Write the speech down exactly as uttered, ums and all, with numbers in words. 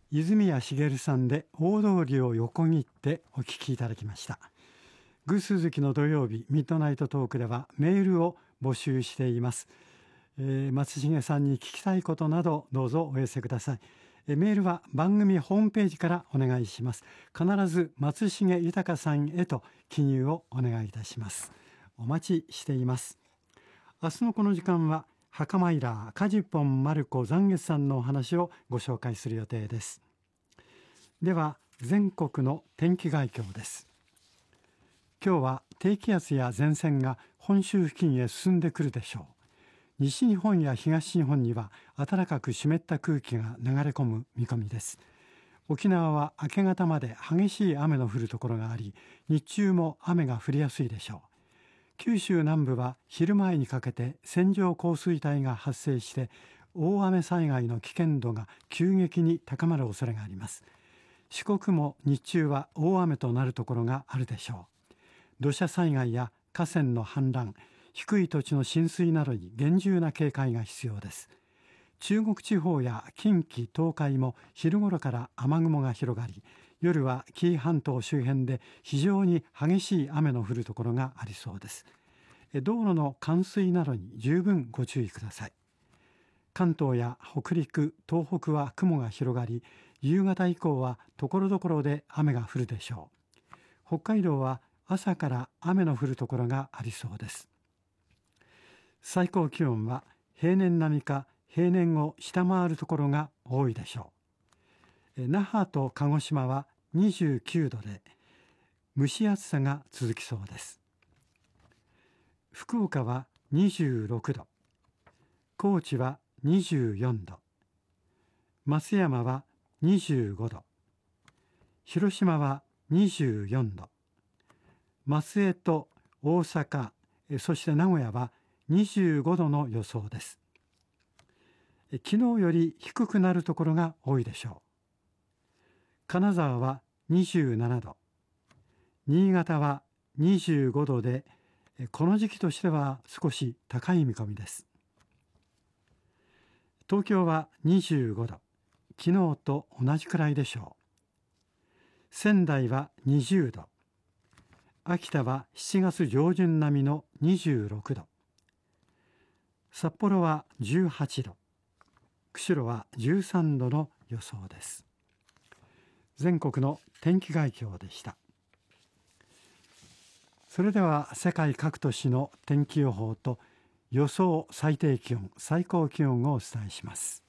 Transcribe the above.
泉谷しげるさんで大通りを横切ってお聞きいただきました。ぐすずきの土曜日ミッドナイトトークではメールを募集しています。えー、松重さんに聞きたいことなどどうぞお寄せください。えー、メールは番組ホームページからお願いします。必ず松重豊さんへと記入をお願いいたします。お待ちしています。明日のこの時間は墓参らカジポンマルコ残月さんのお話をご紹介する予定です。では全国の天気概況です。今日は低気圧や前線が本州付近へ進んでくるでしょう。西日本や東日本には暖かく湿った空気が流れ込む見込みです。沖縄は明け方まで激しい雨の降るところがあり、日中も雨が降りやすいでしょう。九州南部は昼前にかけて線状降水帯が発生して大雨災害の危険度が急激に高まる恐れがあります。四国も日中は大雨となるところがあるでしょう。土砂災害や河川の氾濫、低い土地の浸水などに厳重な警戒が必要です。中国地方や近畿、東海も昼頃から雨雲が広がり、夜は紀伊半島周辺で非常に激しい雨の降るところがありそうです。道路の冠水などに十分ご注意ください。関東や北陸、東北は雲が広がり、夕方以降はところどころで雨が降るでしょう。北海道は朝から雨の降るところがありそうです。最高気温は平年並みか平年を下回るところが多いでしょう。那覇と鹿児島はにじゅうきゅうどで蒸し暑さが続きそうです。福岡はにじゅうろくど、高知はにじゅうよんど、松山はにじゅうごど、広島はにじゅうよんど、松江と大阪、そして名古屋はにじゅうごどの予想です。昨日より低くなるところが多いでしょう。金沢はにじゅうななど、新潟はにじゅうごどで、この時期としては少し高い見込みです。東京はにじゅうごど、昨日と同じくらいでしょう。仙台はにじゅうど、秋田はしちがつ上旬並みのにじゅうろくど、札幌はじゅうはちど、釧路はじゅうさんどの予想です。全国の天気概況でした。それでは世界各都市の天気予報と予想最低気温、最高気温をお伝えします。